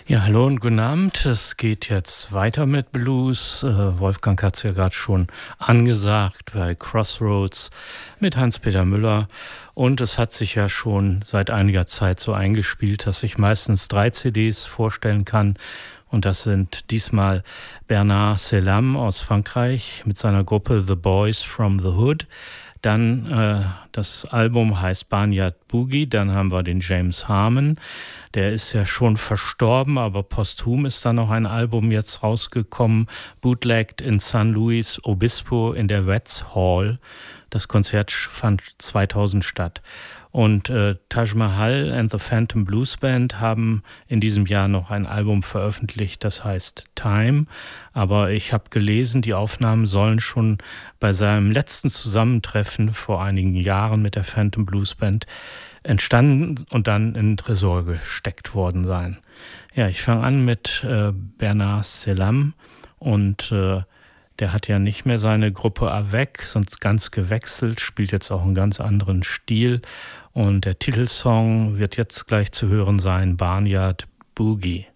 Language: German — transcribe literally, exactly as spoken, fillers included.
Ja, hallo und guten Abend. Es geht jetzt weiter mit Blues. Äh, Wolfgang hat es ja gerade schon angesagt bei Crossroads mit Hans-Peter Müller. Und es hat sich ja schon seit einiger Zeit so eingespielt, dass ich meistens drei C Ds vorstellen kann. Und das sind diesmal Bernard Selam aus Frankreich mit seiner Gruppe The Boys from the Hood. Dann äh, das Album heißt Barnyard Boogie. Dann haben wir den James Harmon. Der ist ja schon verstorben, aber posthum ist da noch ein Album jetzt rausgekommen, bootlegged in San Luis Obispo in der Reds Hall. Das Konzert fand zweitausend statt. Und äh, Taj Mahal and the Phantom Blues Band haben in diesem Jahr noch ein Album veröffentlicht, das heißt Time. Aber ich habe gelesen, die Aufnahmen sollen schon bei seinem letzten Zusammentreffen vor einigen Jahren mit der Phantom Blues Band entstanden und dann in den Tresor gesteckt worden sein. Ja, ich fange an mit äh, Bernard Selam und äh, der hat ja nicht mehr seine Gruppe Avec, sonst ganz gewechselt, spielt jetzt auch einen ganz anderen Stil. Und der Titelsong wird jetzt gleich zu hören sein, Barnyard Boogie.